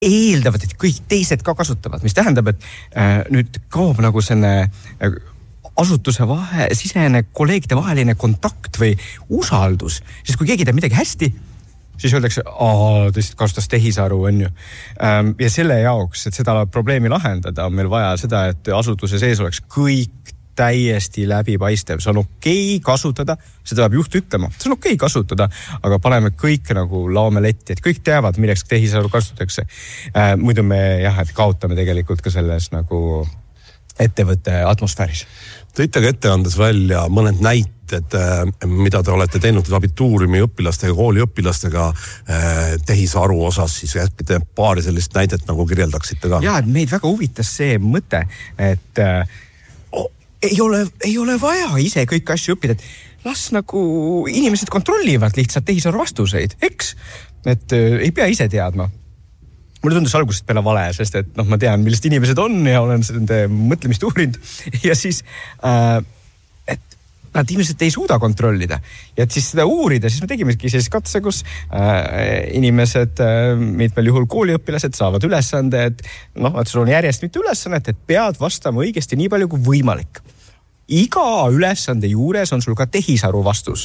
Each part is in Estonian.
eeldavad, et kõik teised ka kasutavad, mis tähendab, et nüüd kaob nagu selline asutuse sisene kolleegide vaheline kontakt või usaldus, sest kui keegi teeb midagi hästi, siis öeldakse, tõesti kasutas tehisaru, on ju. Ja selle jaoks, et seda probleemi lahendada, on meil vaja seda, et asutuse sees oleks kõik täiesti läbipaistev. See on okei kasutada, seda peab juht ütlema. See on okei kasutada, aga paneme kõik nagu laome letti, et kõik teavad, milleks tehisaru kasutatakse. Muidu me et kaotame tegelikult ka selles nagu ettevõtte atmosfääris. Tõite ka etteandes välja mõned näited, mida te olete teinud abituuriumi õpilastega, kooli õpilastega tehisaru osas, siis äkki te paari sellist näidet nagu kirjeldaksite ka? Jaa, et meid väga huvitas see mõte, et ei ole vaja ise kõik asju õppida, et las nagu inimesed kontrollivad lihtsalt tehisaru vastuseid, eks? Et ei pea ise teadma. Mulle tundus algusest peale vale, sest et ma tean, millest inimesed on ja olen nende mõtlemist uurinud ja siis, et nad ilmselt ei suuda kontrollida ja et siis seda uurida, siis me tegimegi siis katse, kus inimesed, mitmel juhul kooliõpilased saavad ülesande, et sul on järjest mitu ülesannet, et pead vastama õigesti nii palju kui võimalik. Iga ülesande juures on sul ka tehisaru vastus.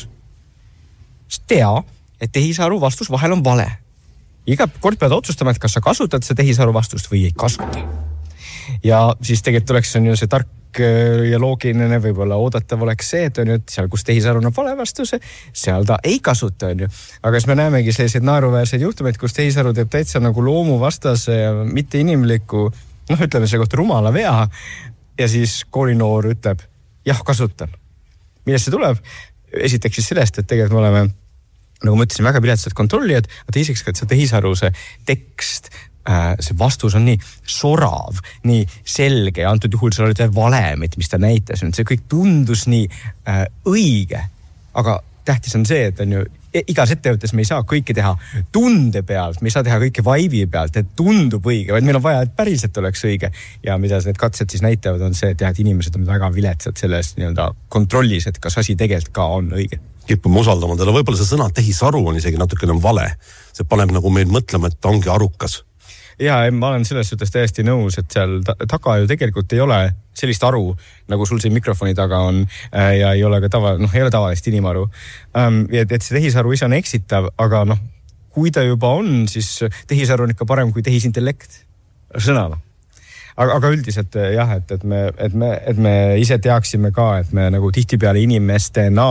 Tea, et tehisaru vastus vahel on vale. Iga kord pead otsustama, et kas sa kasutad see tehisaru vastust või ei kasuta. Ja siis tegelikult oleks on ju see tark ja loogiline võib-olla oodatav oleks see, et on ju, et seal, kus tehisaru on vale vastuse, seal ta ei kasuta, on ju. Aga siis me näemegi selliseid naeruväärseid juhtumeid, kus tehisaru teeb täitsa nagu loomuvastase ja mitte inimliku, ütleme see kohta rumala vea ja siis koolinoor ütleb, jah, kasutan. Millest see tuleb? Esiteks siis sellest, et tegelikult me oleme, nagu ma ütlesin, väga viletsad kontrollijad, aga teiseks ka, et see tehisaru, see tekst, see vastus on nii sorav, nii selge ja antud juhul seal olid valemid, mis ta näitas. See kõik tundus nii õige, aga tähtis on see, et on ju, igas ettevõttes me ei saa kõike teha tunde pealt, me ei saa teha kõike vaibi pealt, et tundub õige, vaid meil on vaja, et päriselt oleks õige. Ja mida need katsed siis näitavad, on see, et inimesed on väga viletsad selles nii-öelda kontrollis, et kas asi tegelikult ka on õige. Kipume usaldama teile. Võib-olla see sõna tehisaru on isegi natukene vale. See paneb nagu meid mõtlema, et ta ongi arukas. Ja ma olen selles suhtes täiesti nõus, et seal taga ju tegelikult ei ole sellist aru, nagu sul siin mikrofoni taga on ja ei ole ka ei ole tavalist inimaru. Et see tehisaru ise on eksitav, aga kui ta juba on, siis tehisaru on ikka parem kui tehisintellekt sõnana. Aga üldiselt jah, et me ise teaksime ka, et me nagu tihtipeale inimestena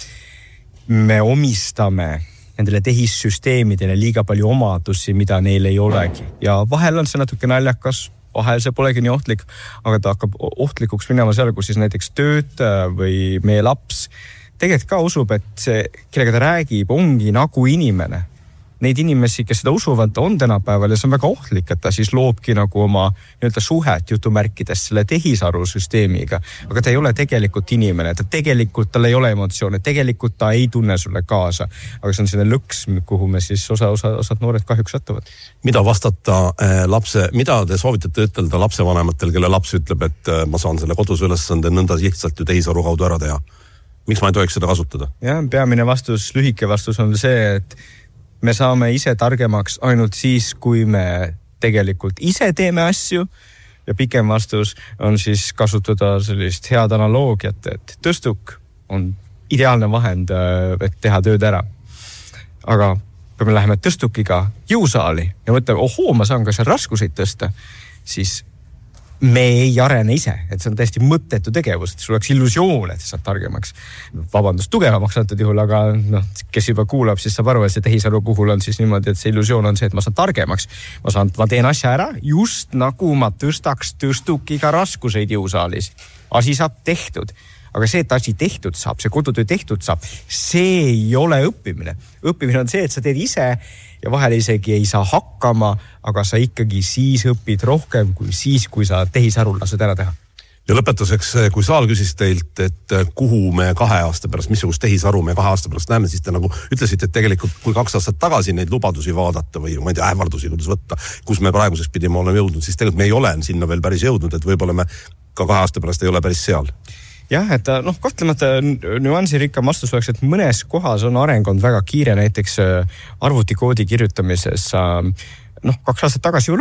me omistame nendele tehissüsteemidele liiga palju omadusi, mida neil ei olegi. Ja vahel on see natuke naljakas, vahel see polegi nii ohtlik, aga ta hakkab ohtlikuks minema seal, kus siis näiteks töötaja või meie laps tegelikult ka usub, et see, kellega ta räägib, ongi nagu inimene. Neid inimesi, kes seda usuvad, on tänapäeval ja see on väga ohtlik, et ta siis loobki nagu oma nii-öelda suhet jutumärkides selle tehisarusüsteemiga. Aga ta ei ole tegelikult inimene, ta tegelikult tal ei ole emotsioone, tegelikult ta ei tunne sulle kaasa. Aga see on selline lõks, kuhu me siis osad noored kahjuks satuvad. Mida vastata mida te soovitate ütelda lapsevanematel, kelle laps ütleb, et ma saan selle kodus ülesande nõnda lihtsalt ju tehisaru kaudu ära teha? Miks ma ei tohiks seda kasutada? Ja, peamine vastus, lühike vastus on see, et me saame ise targemaks ainult siis, kui me tegelikult ise teeme asju ja pikem vastus on siis kasutada sellist head analoogiat, et tõstuk on ideaalne vahend, et teha tööd ära. Aga kui me läheme tõstukiga jõusaali ja mõtleme, ma saan ka seal raskuseid tõsta, siis me ei arene ise, et see on täiesti mõttetu tegevus, et sul oleks illusioon, et sa saad targemaks. Vabandust, tugevamaks antud juhul, aga kes juba kuulab, siis saab aru, et see tehisaru puhul on siis niimoodi, et see illusioon on see, et ma saan targemaks. Ma teen asja ära, just nagu ma tõstaks tõstukiga raskuseid jõusaalis. Asi saab tehtud. Aga see, et asi tehtud saab, see kodutöö tehtud saab, see ei ole õppimine. Õppimine on see, et sa teed ise ja vahel isegi ei saa hakkama, aga sa ikkagi siis õpid rohkem kui siis, kui sa tehisarul lased ära teha. Ja lõpetuseks, kui Saal küsis teilt, et kuhu me 2 aasta pärast, missugust tehisaru me 2 aasta pärast näeme, siis te nagu ütlesite, et tegelikult kui 2 aastat tagasi neid lubadusi vaadata või ma ei tea, ähvardusi, kuidas võtta, kus me praeguseks pidime olema jõudnud, siis tegelikult me ei ole sinna veel päris jõudnud, et võib-olla me ka 2 aasta pärast ei ole päris seal. Jah, et kahtlemata nüansirikkam vastus oleks, et mõnes kohas on areng olnud väga kiire, näiteks arvutikoodi kirjutamises 2 aastat tagasi ju